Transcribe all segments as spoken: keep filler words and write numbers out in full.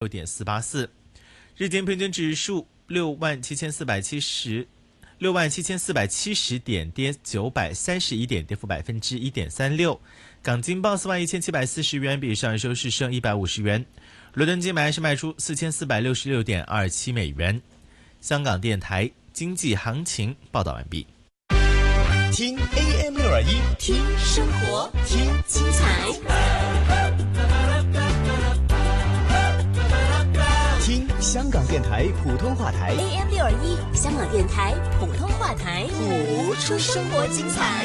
六点四八四，日间平均指数六万七千四百七十。六万七千四百七十点，跌九百三十一点，跌幅百分之一点三六。港金报四万一千七百四十元，比上一收市升一百五十元。伦敦金买是卖出四千四百六十六点二七美元。香港电台经济行情报道完毕。 听 A M 六二一， 听生活， 听精彩。 听香港电台普通话台 A M 六二一，香港电台普通话台， 谱出生活精彩。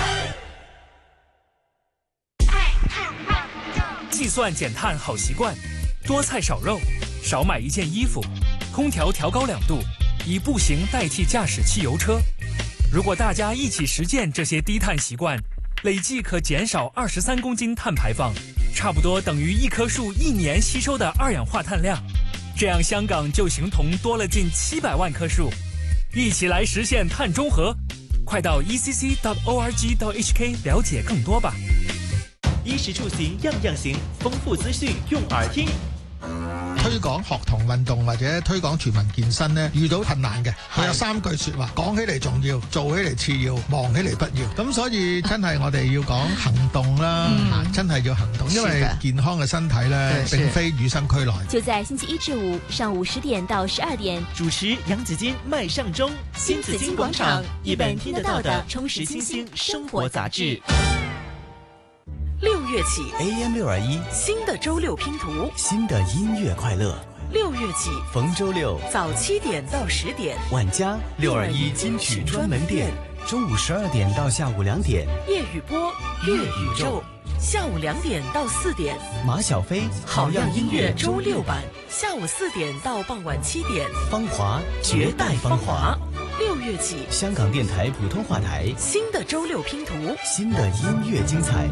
计算减碳好习惯，多菜少肉，少买一件衣服，空调调高两度，以步行代替驾驶汽油车。如果大家一起实践这些低碳习惯，累计可减少二十三公斤碳排放，差不多等于一棵树一年吸收的二氧化碳量。这样香港就形同多了近七百万棵树，一起来实现碳中和。快到 e c c dot org dot h k 了解更多吧。 衣食住行样样行，丰富资訊用耳聽。 推廣學童運動或者推廣全民健身呢，遇到困難嘅，佢有三句說話，講起嚟重要，做起嚟次要，忙起嚟不要。咁所以真係我哋要講行動啦，嗯、真係要行動，因為健康嘅身體呢，並非與生俱來。 就在星期一至五上午十點到十二點， 主持楊子矜、麥尚中，新紫荊廣場，一本聽得到的充實清新生活雜誌。 六月起 A M 六二一， 新的周六拼圖， 新的音樂快樂。 六月起逢周六早七點到十點， 晚家六二一金曲專門店，中午十二點到下午兩點， 葉雨波粵宇宙，下午兩點到四點， 馬小飛好樣音樂周六版，下午四點到傍晚七點， 芳華絕代芳華。 六月起香港電台普通話台， 新的周六拼圖， 新的音樂精彩。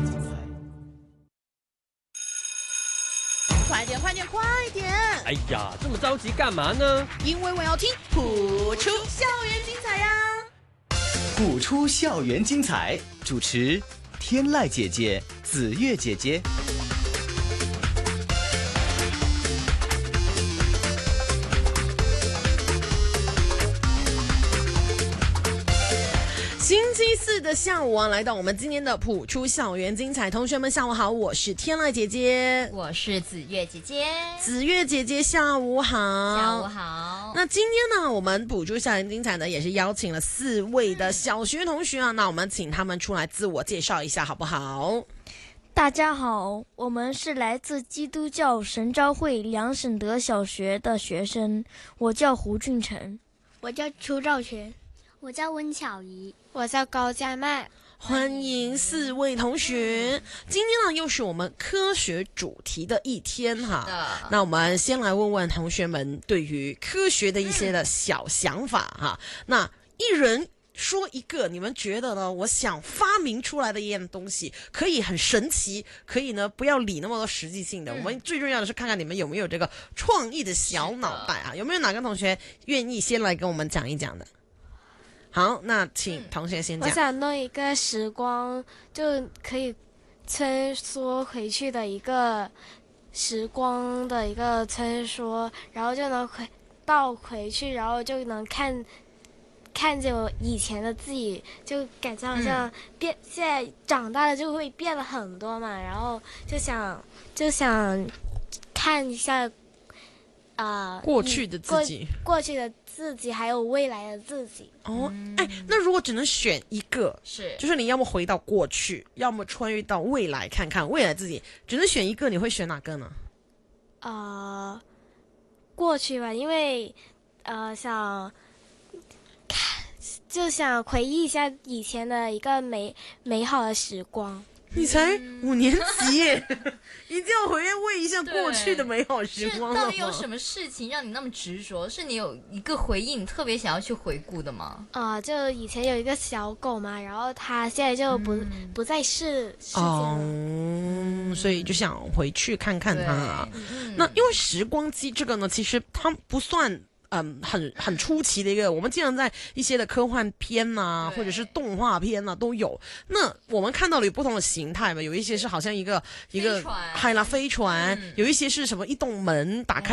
快點快點快點！ 哎呀，這麼着急幹嘛呢？ 因為我要聽譜出校園精彩呀！ 譜出校園精彩，主持天籟姐姐、紫悅姐姐。 星期四的下午啊，來到我們今天的譜出校園精彩，同學們下午好，我是天籟姐姐， 我是紫悅姐姐。 紫悅姐姐下午好， 下午好。 那今天呢，我們譜出校園精彩呢，也是邀請了四位的小學同學啊，那我們請他們出來自我介紹一下，好不好？ 大家好，我們是來自基督教神召會梁省德小學的學生，我叫胡俊成， 我叫邱兆全， 我叫温巧怡， 我叫高佳麦。 歡迎四位同學，今天呢又是我們科學主題的一天哈。那我們先來問問同學們對於科學的一些的小想法哈。那一人說一個，你們覺得呢？我想發明出來的一樣東西，可以很神奇，可以呢不要理那麼多實際性的。我們最重要的是看看你們有沒有這個創意的小腦袋啊？有沒有哪個同學願意先來跟我們講一講的？好，那請同學先講。 我想弄一個時光，就可以穿梭回去的一個時光的一個穿梭，然後就能回倒回去，然後就能看看見我以前的自己，就感覺好像變、嗯、現在長大了就會變了很多嘛，然後就想就想看一下啊、呃、 過去的自己過，過去的自己還有未來的自己。 哦，哎，那如果只能選一個， 是就是你要麼回到過去，要麼穿越到未來看看未來自己，只能選一個，你會選哪個呢？ 呃，過去吧，因為呃想看，就想回憶一下以前的一個美美好的時光。 你才五年級耶，一定要回味一下過去的美好時光。 到底有什麼事情讓你那麼執着？是你有一個回憶，你特別想要去回顧的嗎？ 啊、呃，就以前有一個小狗嘛，然後它現在就不、嗯、不再是世界了， 哦，所以就想回去看看它。那因為時光機這個呢，其實它不算嗯，很很出奇的一个，我们经常在一些的科幻片呐、啊，或者是动画片呐、啊、都有。那我们看到了有不同的形态嘛，有一些是好像一个一个海拉飞船，嗯、有一些是什么一栋门打开。